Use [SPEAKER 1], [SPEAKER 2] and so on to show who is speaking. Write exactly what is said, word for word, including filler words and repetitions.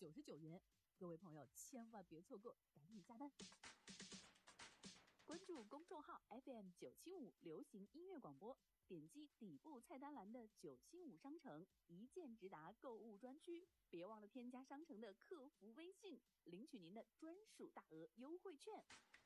[SPEAKER 1] 九十九元。各位朋友千万别错过，赶紧下单！关注公众号 F M 九七五流行音乐广播，点击底部菜单栏的九七五商城，一键直达购物专区。别忘了添加商城的客服微信，领取您的专属大额优惠券。